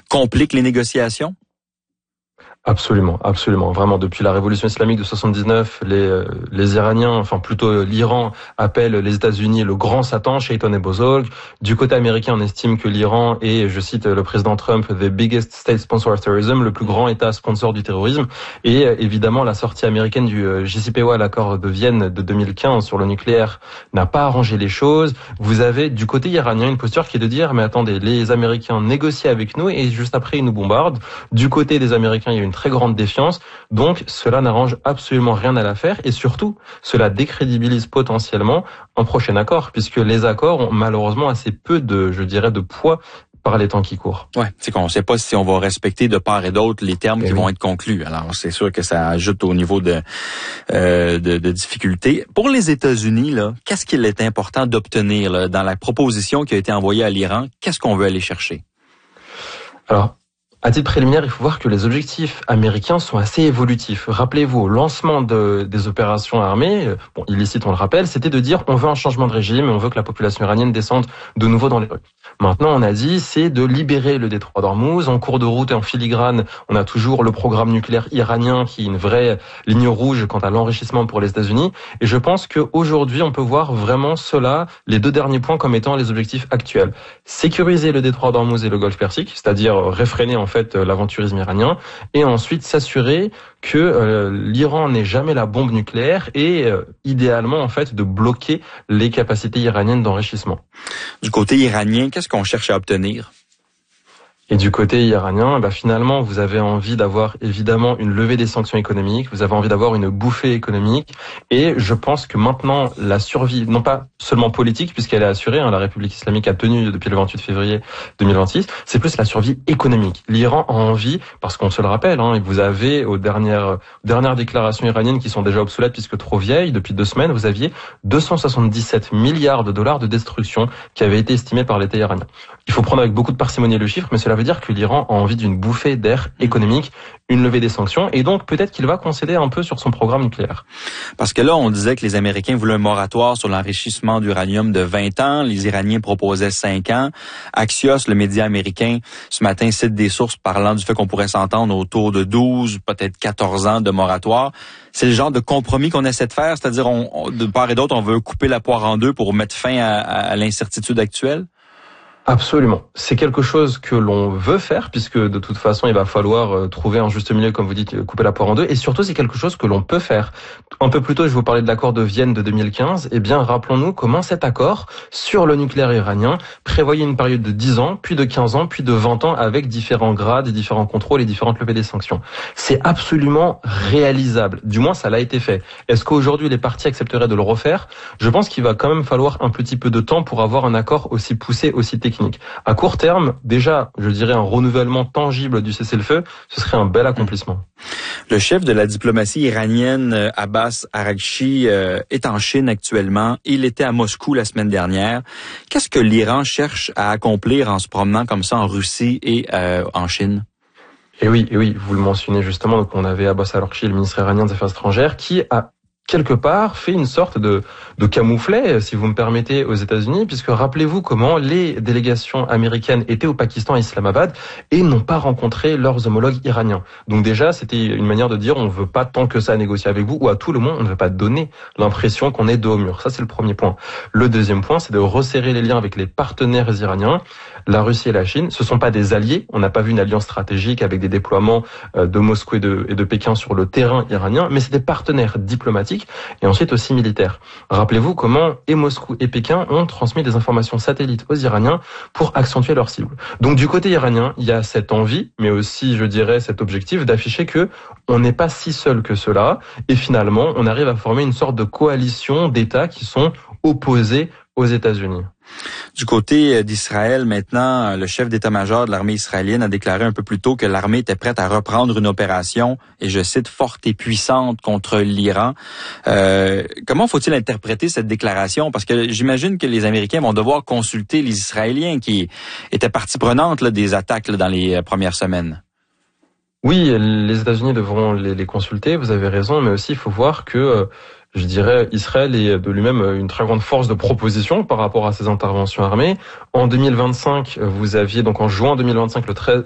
complique les négociations? Absolument, absolument. Vraiment, depuis la révolution islamique de 79, les Iraniens, enfin plutôt l'Iran, appellent les États-Unis le grand Satan, Shaitan et Bozorg. Du côté américain, on estime que l'Iran est, je cite le président Trump, the biggest state sponsor of terrorism, le plus grand État sponsor du terrorisme. Et évidemment, la sortie américaine du JCPOA, l'accord de Vienne de 2015 sur le nucléaire, n'a pas arrangé les choses. Vous avez du côté iranien une posture qui est de dire, mais attendez, les Américains négocient avec nous et juste après ils nous bombardent. Du côté des Américains, il y a une très grande défiance, donc cela n'arrange absolument rien à l'affaire et surtout, cela décrédibilise potentiellement un prochain accord, puisque les accords ont malheureusement assez peu de poids par les temps qui courent. Ouais, c'est qu'on ne sait pas si on va respecter de part et d'autre les termes qui vont être conclus. Alors, c'est sûr que ça ajoute au niveau de difficulté. Pour les États-Unis, là, qu'est-ce qu'il est important d'obtenir là, dans la proposition qui a été envoyée à l'Iran? Qu'est-ce qu'on veut aller chercher? Alors, à titre préliminaire, il faut voir que les objectifs américains sont assez évolutifs. Rappelez-vous, au lancement des opérations armées, illicites on le rappelle, c'était de dire on veut un changement de régime et on veut que la population iranienne descende de nouveau dans les rues. Maintenant, on a dit c'est de libérer le détroit d'Ormuz. En cours de route et en filigrane, on a toujours le programme nucléaire iranien qui est une vraie ligne rouge quant à l'enrichissement pour les États-Unis. Et je pense qu'aujourd'hui, on peut voir vraiment cela, les deux derniers points comme étant les objectifs actuels. Sécuriser le détroit d'Ormuz et le Golfe Persique, c'est-à-dire réfréner en fait l'aventurisme iranien, et ensuite s'assurer que l'Iran n'ait jamais la bombe nucléaire et idéalement en fait de bloquer les capacités iraniennes d'enrichissement. Du côté iranien, qu'est-ce qu'on cherche à obtenir? Et du côté iranien, finalement, vous avez envie d'avoir évidemment une levée des sanctions économiques, vous avez envie d'avoir une bouffée économique, et je pense que maintenant, la survie, non pas seulement politique, puisqu'elle est assurée, la République islamique a tenu depuis le 28 février 2026, c'est plus la survie économique. L'Iran a envie, parce qu'on se le rappelle, vous avez aux dernières déclarations iraniennes qui sont déjà obsolètes puisque trop vieilles, depuis 2 semaines, vous aviez 277 milliards de dollars de destruction qui avaient été estimés par l'État iranien. Il faut prendre avec beaucoup de parcimonie le chiffre, mais cela veut dire que l'Iran a envie d'une bouffée d'air économique, une levée des sanctions, et donc peut-être qu'il va concéder un peu sur son programme nucléaire. Parce que là, on disait que les Américains voulaient un moratoire sur l'enrichissement d'uranium de 20 ans, les Iraniens proposaient 5 ans. Axios, le média américain, ce matin cite des sources parlant du fait qu'on pourrait s'entendre autour de 12, peut-être 14 ans de moratoire. C'est le genre de compromis qu'on essaie de faire, c'est-à-dire de part et d'autre, on veut couper la poire en deux pour mettre fin à l'incertitude actuelle? Absolument. C'est quelque chose que l'on veut faire, puisque de toute façon, il va falloir trouver un juste milieu, comme vous dites, couper la poire en deux. Et surtout, c'est quelque chose que l'on peut faire. Un peu plus tôt, je vous parlais de l'accord de Vienne de 2015. Eh bien, rappelons-nous comment cet accord sur le nucléaire iranien prévoyait une période de 10 ans, puis de 15 ans, puis de 20 ans, avec différents grades, différents contrôles et différentes levées des sanctions. C'est absolument réalisable. Du moins, ça l'a été fait. Est-ce qu'aujourd'hui, les parties accepteraient de le refaire? Je pense qu'il va quand même falloir un petit peu de temps pour avoir un accord aussi poussé, aussi technique. À court terme, déjà, je dirais un renouvellement tangible du cessez-le-feu, ce serait un bel accomplissement. Le chef de la diplomatie iranienne, Abbas Araghchi, est en Chine actuellement. Il était à Moscou la semaine dernière. Qu'est-ce que l'Iran cherche à accomplir en se promenant comme ça en Russie et en Chine? Et oui, vous le mentionnez justement. Donc on avait Abbas Araghchi, le ministre iranien des Affaires étrangères, qui a quelque part fait une sorte de camouflet, si vous me permettez, aux États-Unis, puisque rappelez-vous comment les délégations américaines étaient au Pakistan, à Islamabad, et n'ont pas rencontré leurs homologues iraniens. Donc déjà, c'était une manière de dire on ne veut pas tant que ça négocier avec vous, ou à tout le moins, on ne veut pas donner l'impression qu'on est dos au mur. Ça, c'est le premier point. Le deuxième point, c'est de resserrer les liens avec les partenaires iraniens. La Russie et la Chine, ce sont pas des alliés. On n'a pas vu une alliance stratégique avec des déploiements de Moscou et de Pékin sur le terrain iranien, mais c'est des partenaires diplomatiques et ensuite aussi militaires. Rappelez-vous comment et Moscou et Pékin ont transmis des informations satellites aux Iraniens pour accentuer leur cible. Donc du côté iranien, il y a cette envie, mais aussi, je dirais, cet objectif d'afficher que on n'est pas si seul que cela, et finalement, on arrive à former une sorte de coalition d'États qui sont opposés aux États-Unis. Du côté d'Israël, maintenant, le chef d'état-major de l'armée israélienne a déclaré un peu plus tôt que l'armée était prête à reprendre une opération, et je cite, forte et puissante contre l'Iran. Comment faut-il interpréter cette déclaration? Parce que j'imagine que les Américains vont devoir consulter les Israéliens qui étaient partie prenante des attaques dans les premières semaines. Oui, les États-Unis devront les consulter, vous avez raison, mais aussi il faut voir que je dirais, Israël est de lui-même une très grande force de proposition par rapport à ses interventions armées. En 2025, vous aviez donc en juin 2025, le 13